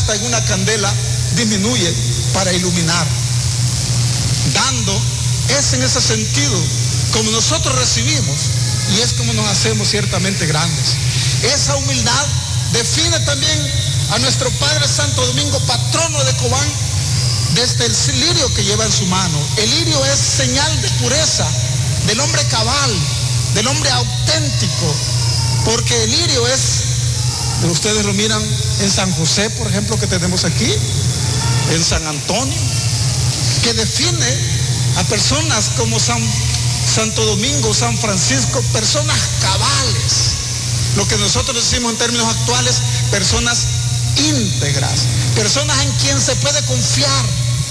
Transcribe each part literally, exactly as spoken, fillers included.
gasta en una candela disminuye para iluminar. Dando es en ese sentido como nosotros recibimos y es como nos hacemos ciertamente grandes. Esa humildad define también a nuestro Padre Santo Domingo, patrono de Cobán, desde el lirio que lleva en su mano. El lirio es señal de pureza, del hombre cabal, del hombre auténtico, porque el lirio es, ustedes lo miran en San José, por ejemplo, que tenemos aquí, en San Antonio, que define a personas como San, Santo Domingo, San Francisco, personas cabales, lo que nosotros decimos en términos actuales, personas íntegras, personas en quien se puede confiar,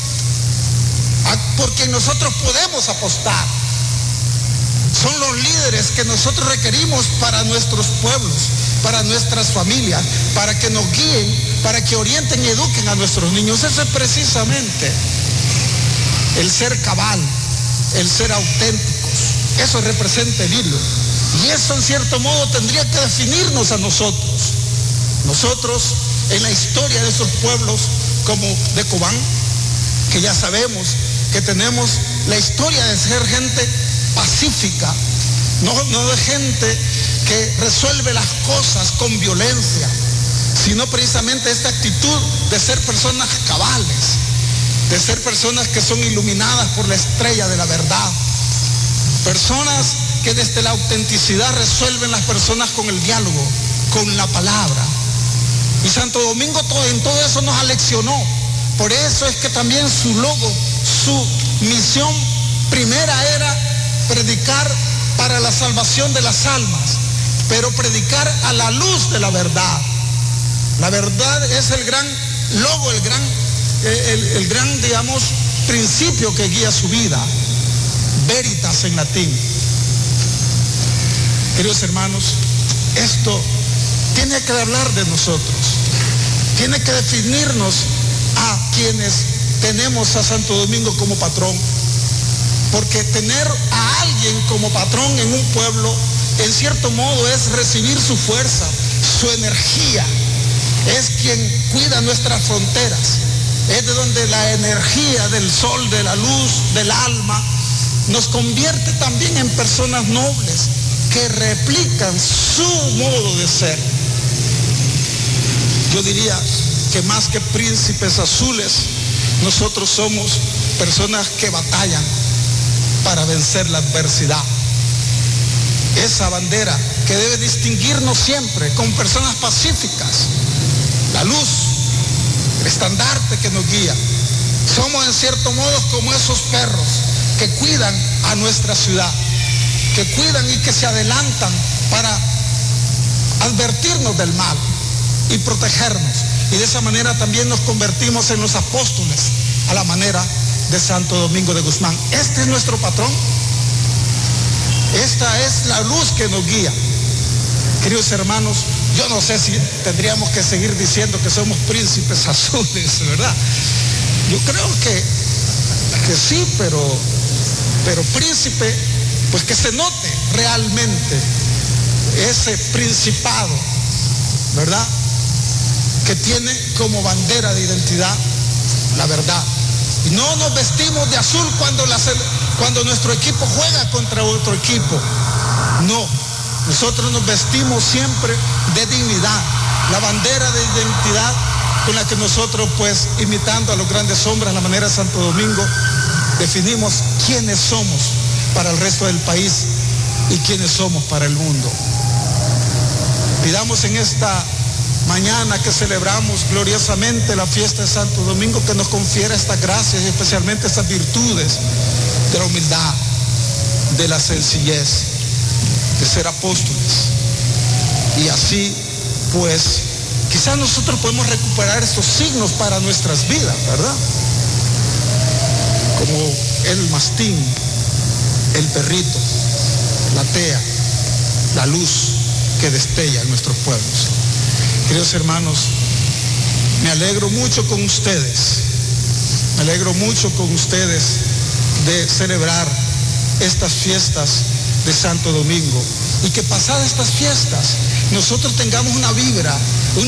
porque nosotros podemos apostar. Son los líderes que nosotros requerimos para nuestros pueblos, para nuestras familias, para que nos guíen, para que orienten y eduquen a nuestros niños. Eso es precisamente el ser cabal, el ser auténticos. Eso representa el hilo. Y eso en cierto modo tendría que definirnos a nosotros. Nosotros en la historia de esos pueblos como de Cobán, que ya sabemos que tenemos la historia de ser gente pacífica, no, no de gente que resuelve las cosas con violencia, sino precisamente esta actitud de ser personas cabales, de ser personas que son iluminadas por la estrella de la verdad, personas que desde la autenticidad resuelven las personas con el diálogo, con la palabra. Y Santo Domingo en todo eso nos aleccionó. Por eso es que también su logo, su misión primera era predicar para la salvación de las almas, pero predicar a la luz de la verdad. La verdad es el gran logo, el gran, el, el gran, digamos, principio que guía su vida. Veritas en latín. Queridos hermanos, esto tiene que hablar de nosotros, tiene que definirnos a quienes tenemos a Santo Domingo como patrón, porque tener a alguien como patrón en un pueblo, en cierto modo, es recibir su fuerza, su energía, es quien cuida nuestras fronteras, es de donde la energía del sol, de la luz, del alma, nos convierte también en personas nobles que replican su modo de ser. Yo diría que más que príncipes azules, nosotros somos personas que batallan para vencer la adversidad. Esa bandera que debe distinguirnos siempre con personas pacíficas, la luz, el estandarte que nos guía. Somos en cierto modo como esos perros que cuidan a nuestra ciudad, que cuidan y que se adelantan para advertirnos del mal y protegernos. Y de esa manera también nos convertimos en los apóstoles a la manera de Santo Domingo de Guzmán. Este es nuestro patrón. Esta es la luz que nos guía. Queridos hermanos, yo no sé si tendríamos que seguir diciendo que somos príncipes azules, ¿verdad? Yo creo que, que sí, pero, pero príncipe, pues que se note realmente ese principado, ¿verdad?, que tiene como bandera de identidad la verdad. Y no nos vestimos de azul cuando, la, cuando nuestro equipo juega contra otro equipo. No, nosotros nos vestimos siempre de dignidad, la bandera de identidad con la que nosotros, pues, imitando a los grandes hombres, a la manera de Santo Domingo, definimos quiénes somos para el resto del país y quiénes somos para el mundo. Pidamos en esta mañana que celebramos gloriosamente la fiesta de Santo Domingo que nos confiera estas gracias y especialmente estas virtudes de la humildad, de la sencillez, de ser apóstoles. Y así, pues, quizás nosotros podemos recuperar estos signos para nuestras vidas, ¿verdad? Como el mastín, el perrito, la tea, la luz que destella en nuestros pueblos. Queridos hermanos, me alegro mucho con ustedes, me alegro mucho con ustedes de celebrar estas fiestas de Santo Domingo y que pasadas estas fiestas nosotros tengamos una vibra, una